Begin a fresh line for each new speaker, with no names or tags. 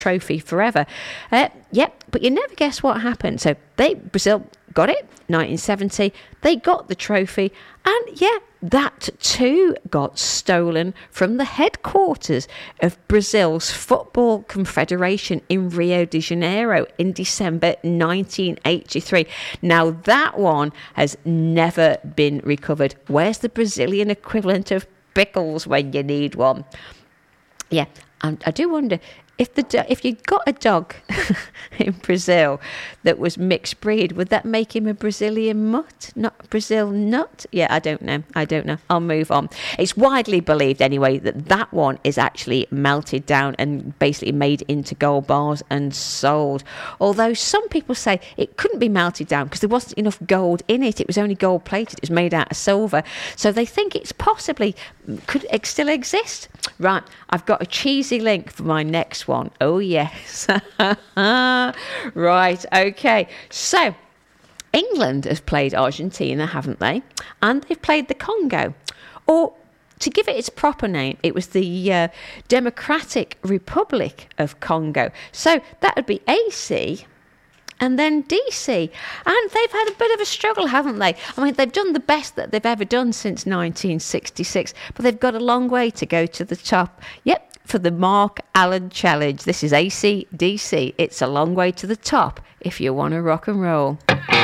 trophy forever. Yep, but you never guess what happened. So Brazil got it, 1970. They got the trophy, and yeah, that too got stolen from the headquarters of Brazil's Football Confederation in Rio de Janeiro in December 1983. Now that one has never been recovered. Where's the Brazilian equivalent of pickles when you need one? Yeah, I do wonder if you got a dog in Brazil that was mixed breed, would that make him a Brazilian mutt, not Brazil nut? Yeah, I don't know. I'll move on. It's widely believed anyway that one is actually melted down and basically made into gold bars and sold. Although some people say it couldn't be melted down because there wasn't enough gold in it. It was only gold plated. It was made out of silver. So they think it's possibly could it still exist. Right, I've got a cheesy link for my next one. Oh yes. Right, okay. So England has played Argentina, haven't they? And they've played the Congo. Or to give it its proper name, it was the Democratic Republic of Congo. So that would be AC and then DC. And they've had a bit of a struggle, haven't they? I mean, they've done the best that they've ever done since 1966, but they've got a long way to go to the top. Yep, for the Mark Allen Challenge. This is AC/DC. It's a long way to the top if you want to rock and roll.